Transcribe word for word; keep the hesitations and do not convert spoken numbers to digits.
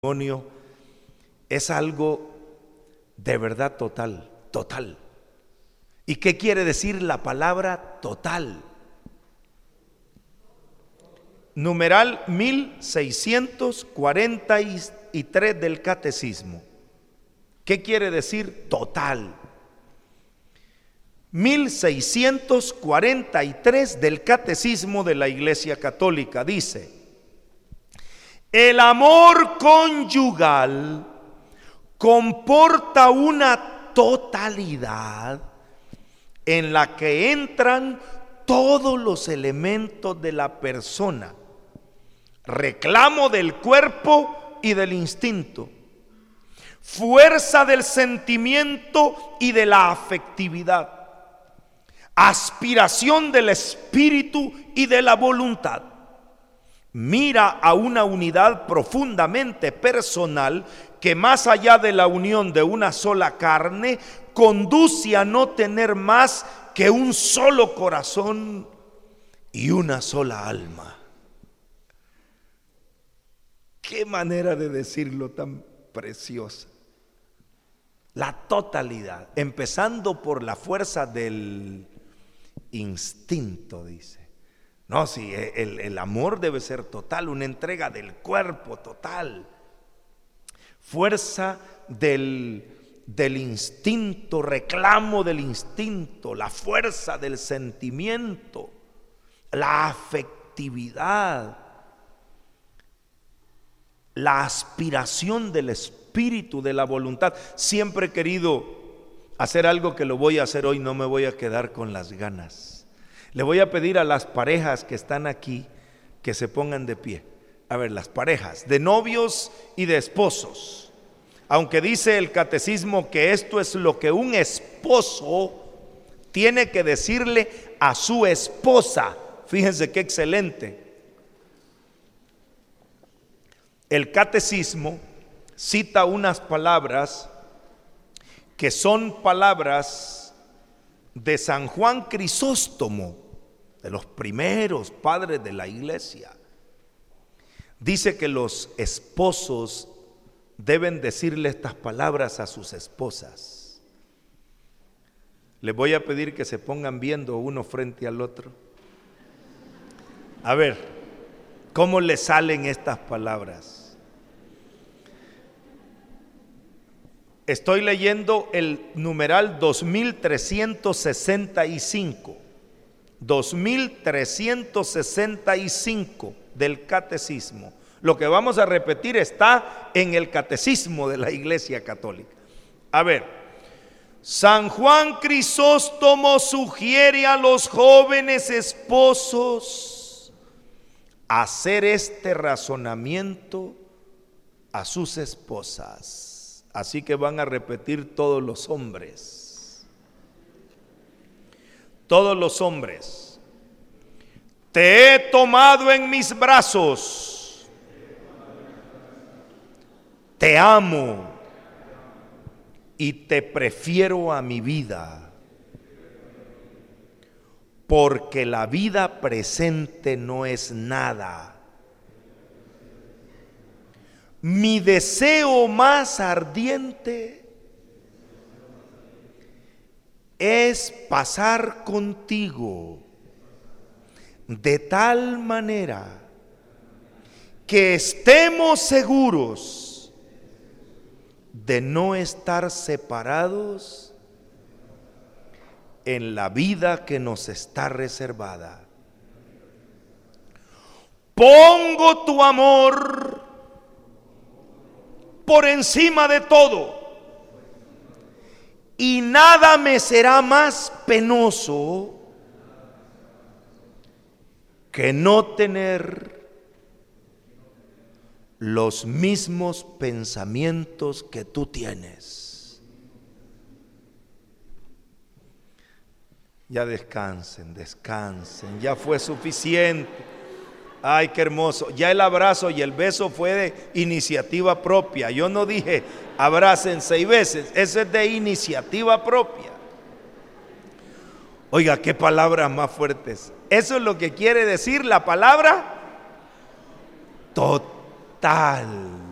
testimonio es algo de verdad total, total. ¿Y qué quiere decir la palabra total? Numeral mil seiscientos cuarenta y tres del Catecismo. ¿Qué quiere decir total? mil seiscientos cuarenta y tres del Catecismo de la Iglesia Católica dice: el amor conyugal comporta una totalidad en la que entran todos los elementos de la persona, reclamo del cuerpo y del instinto, fuerza del sentimiento y de la afectividad, aspiración del espíritu y de la voluntad. Mira a una unidad profundamente personal que, más allá de la unión de una sola carne, conduce a no tener más que un solo corazón y una sola alma. Qué manera de decirlo tan preciosa. La totalidad, empezando por la fuerza del instinto, dice. No, sí, el, el amor debe ser total, una entrega del cuerpo total. Fuerza del, del instinto, reclamo del instinto, la fuerza del sentimiento, la afectividad, la aspiración del espíritu, de la voluntad. Siempre he querido hacer algo que lo voy a hacer hoy, no me voy a quedar con las ganas. Le voy a pedir a las parejas que están aquí que se pongan de pie. A ver, las parejas de novios y de esposos. Aunque dice el Catecismo que esto es lo que un esposo tiene que decirle a su esposa. Fíjense qué excelente. El Catecismo cita unas palabras que son palabras de San Juan Crisóstomo, de los primeros padres de la iglesia. Dice que los esposos deben decirle estas palabras a sus esposas. Les voy a pedir que se pongan viendo uno frente al otro. A ver, ¿cómo le salen estas palabras? Estoy leyendo el numeral dos mil trescientos sesenta y cinco. dos mil trescientos sesenta y cinco del Catecismo. Lo que vamos a repetir está en el Catecismo de la Iglesia Católica. A ver, San Juan Crisóstomo sugiere a los jóvenes esposos hacer este razonamiento a sus esposas. Así que van a repetir todos los hombres. Todos los hombres. Te he tomado en mis brazos. Te amo y te prefiero a mi vida. Porque la vida presente no es nada. Mi deseo más ardiente es pasar contigo de tal manera que estemos seguros de no estar separados en la vida que nos está reservada. Pongo tu amor por encima de todo, y nada me será más penoso que no tener los mismos pensamientos que tú tienes. Ya descansen, descansen, ya fue suficiente. Ay, qué hermoso. Ya el abrazo y el beso fue de iniciativa propia. Yo no dije abracen seis veces. Eso es de iniciativa propia. Oiga, qué palabras más fuertes. Eso es lo que quiere decir la palabra total.